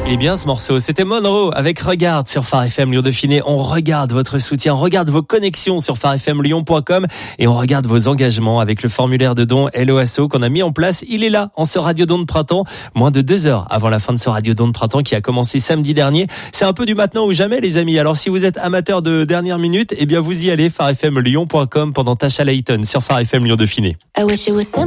Eh bien, ce morceau, c'était Monroe avec Regarde sur Phare FM Lyon Dauphiné. On regarde votre soutien, on regarde vos connexions sur pharefmlyon.com et on regarde vos engagements avec le formulaire de don Hello Asso qu'on a mis en place. Il est là, en ce Radiodon de printemps, moins de 2 heures avant la fin de ce Radiodon de printemps qui a commencé samedi dernier. C'est un peu du maintenant ou jamais, les amis. Alors, si vous êtes amateur de dernière minute, eh bien, vous y allez, pharefmlyon.com pendant Tasha Layton sur Phare FM Lyon Dauphiné.